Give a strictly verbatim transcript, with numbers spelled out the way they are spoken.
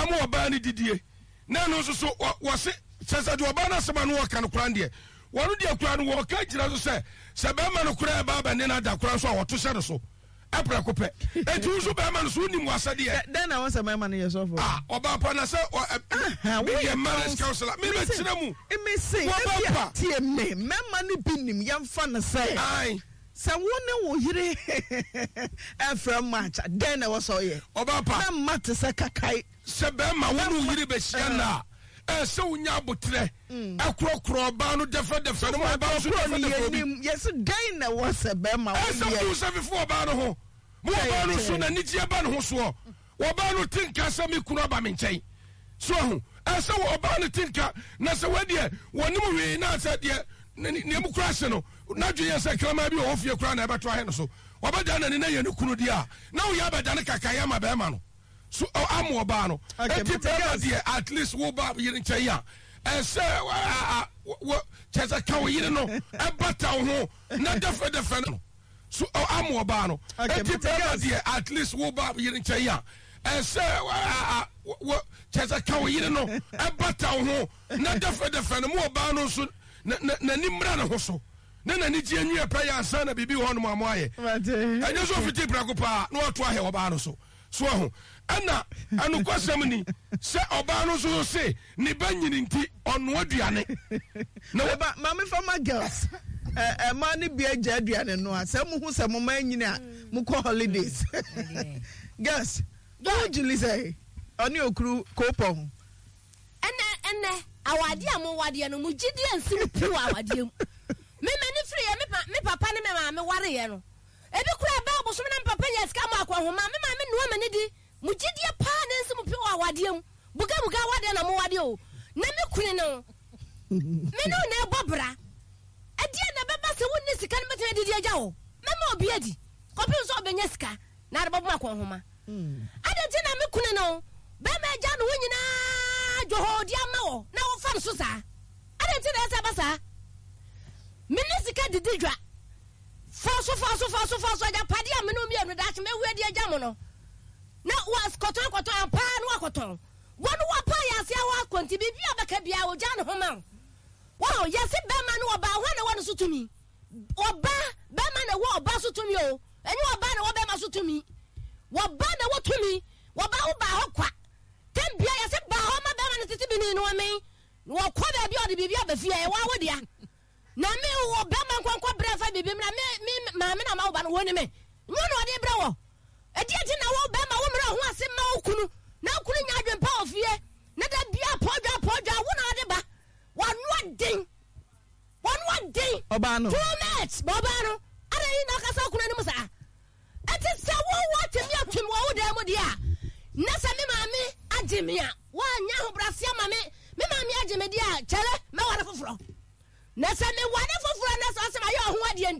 ama oba ni didie na no so so wo se sesa de oba na sema no kan kran de wono de akura no wo ka gira so se se be ma no kura ba ba ne na da kura so a woto se no so apra ko pe etu so be ma no so nim wasade e den na won se ma no yeso for ah oba pa na se we ye marriage counselor me be tire mu e me say e tie me me ma no binim yamfa na say ai sa wona wo yire afra match den na wo so ye oba pa na mate se kakai se be ma wonu yire be hia na eh se unya abotre akrokro ba no defa defa no ba so defa defa yes den na wo se be ma wo ye se do se before ba no ho mo ba no so na nitie ba no ho so wo ba no tinka se me kunu ba me nkyai so ho eh se wo ba no tinka na se wadie wonim wi na se de ne mu crash no na dwe se krama bi wo fie kura na ebeto ahe no so wo ba da na ne na ye ne kunu dia na wo ya ba da ne kakaya ma be ma no so am oba no eti at least wo ba yire nkyai a eh se wo cheza ka wo yire no e bata ho na defa defa no so am oba no eti at least wo ba yire nkyai a eh se wo cheza ka wo yire no e bata ho na defa defa no mo oba no so na na nimra na ho so na na ni tie nwie pa ya ansa na bibi ho no mo aye enye so fiti brako pa na oto ahe oba no so so ho ana anu kwasam ni se oba no so se ni banyini nti ono aduane na ba mama fama girls eh eh ma ni bia gya aduane no a se mu hu se mu ma nyini a mu ko holidays girls do juli say oni okru kopo ene ene awade am wade no mu gidi ansi mu pu awade mu me mani free me me papa ne me ma me ware ye no ebi kura ba oboso me na papa nya sika ma akwa ho ma me ma me no mani di mu gidi pa ne nsi mu pu awade mu buga buga awade na mu wade o na me kuni no me no na bobra ade na baba se wonni sika ne mete didi agya o me ma obi adi kopi so obenya sika na de bobo akwa ho ma ade ti na me kuni no be ma agya no wonyina joho dia ma wo na wo fa so sa ade ti na sa basa minisika didi dwa foso foso foso foso ja padia me no mi anu da che me wi dia jam no na was koton koton ampa no akoton wonu wa pa ya se wa konti bibi abaka bia wo jan ho ma wow yes be ma no oba ho na wonu sutumi oba be ma na wo oba sutumi o enyi oba na wo be ma sutumi wo ba na wo tumi wo ba wo ba ho kwa tem bia yes ba ho ma be ma na titi bini no me wo kwa ba bia o de bibi abafia e wa wo dia na me wo be ma kwankwa brefa bibi na me ma me na ma wo ba no woni me nyono ode bra wo edi edi na wo be ma wo mra ho ase ma okunu na okunu nya adwempa ofie na da bia podwa podwa wo na ade ba wa no den wa no den oba no two minutes oba no ada yi na kasa okunu ni musa eti se wo wo temi atwem wo da mu dia na se me ma me agye a wa nya ho brasia ma me me ma me agye me dia kyele me wa na foforo na se me wa na foforo na so se ma ye ho ade